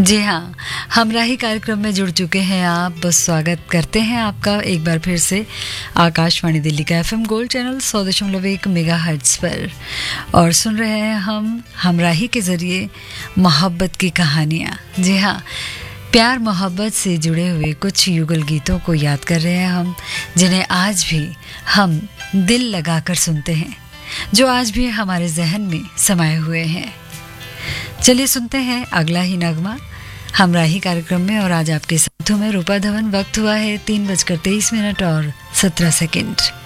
जी हाँ, हमराही कार्यक्रम में जुड़ चुके हैं आप। बस स्वागत करते हैं आपका एक बार फिर से आकाशवाणी दिल्ली का एफएम गोल्ड चैनल 100.1 मेगाहर्ट्ज़ पर, और सुन रहे हैं हम हमराही के ज़रिए मोहब्बत की कहानियाँ। जी हाँ, प्यार मोहब्बत से जुड़े हुए कुछ युगल गीतों को याद कर रहे हैं हम, जिन्हें आज भी हम दिल लगाकर सुनते हैं, जो आज भी हमारे जहन में समाये हुए हैं। चलिए सुनते हैं अगला ही नगमा हमराही कार्यक्रम में। और आज आपके साथों में रूपा धवन। वक्त हुआ है 3:23 और 17 सेकंड।